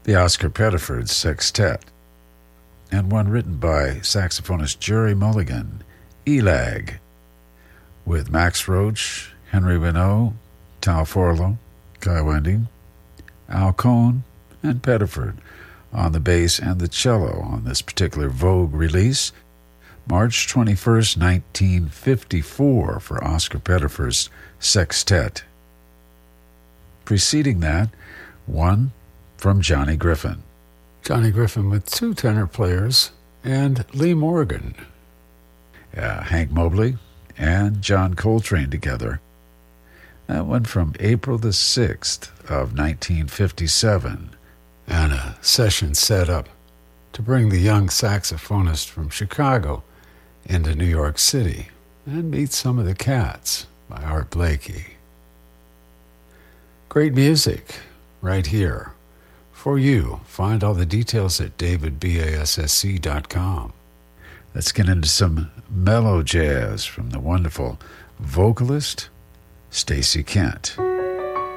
the Oscar Pettiford Sextet, and one written by saxophonist Jerry Mulligan, Elag, with Max Roach, Henry Renaud, Tal Forlow, Guy Wending, Al Cohn, and Pettiford on the bass and the cello on this particular Vogue release, March 21st, 1954, for Oscar Pettiford's Sextet. Preceding that, one from Johnny Griffin. Johnny Griffin with two tenor players and Lee Morgan. Hank Mobley and John Coltrane together. That one from April the 6th of 1957. And a session set up to bring the young saxophonist from Chicago into New York City and meet some of the cats by Art Blakey. Great music right here for you. Find all the details at davidbassc.com. Let's get into some mellow jazz from the wonderful vocalist Stacey Kent.